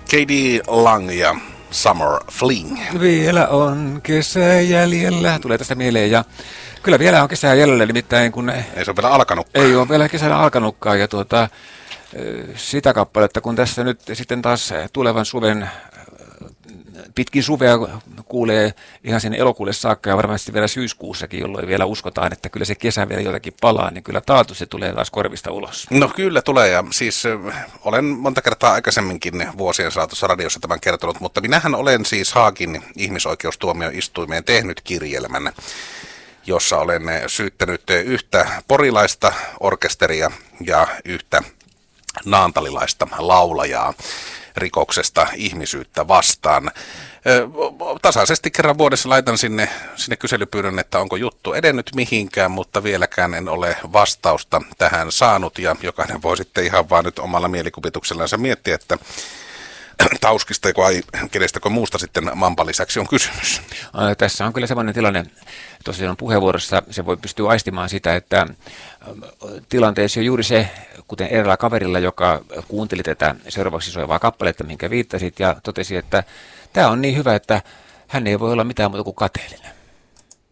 K.D. Lang ja Summer Fling. Vielä on kesä jäljellä, tulee tästä mieleen, ja kyllä vielä on kesää jäljellä, nimittäin kun Ei se ole vielä alkanutkaan. ei ole vielä kesällä alkanutkaan, ja sitä kappaletta, kun tässä nyt sitten taas tulevan suven pitkin suvea kuulee ihan sen elokuulle saakka ja varmasti vielä syyskuussakin, jolloin vielä uskotaan, että kyllä se kesä vielä jotakin palaa, niin kyllä taatu se tulee taas korvista ulos. No kyllä tulee, ja siis olen monta kertaa aikaisemminkin vuosien saatossa radiossa tämän kertonut, mutta minähän olen siis Haagin ihmisoikeustuomioistuimeen tehnyt kirjelmän, jossa olen syyttänyt yhtä porilaista orkesteria ja yhtä naantalilaista laulajaa rikoksesta ihmisyyttä vastaan. Tasaisesti kerran vuodessa laitan sinne kyselypyynnön, että onko juttu edennyt mihinkään, mutta vieläkään en ole vastausta tähän saanut, ja jokainen voi sitten ihan vaan nyt omalla mielikuvituksellaan miettiä, että Tauskista vai kenestäkö muusta sitten Mampan lisäksi on kysymys. Tässä on kyllä sellainen tilanne, tosiaan puheenvuorossa se voi pystyä aistimaan sitä, että tilanteessa on juuri se, kuten eräällä kaverilla, joka kuunteli tätä seuraavaksi soivaa kappaletta, minkä viittasit, ja totesi, että tämä on niin hyvä, että hän ei voi olla mitään muuta kuin kateellinen.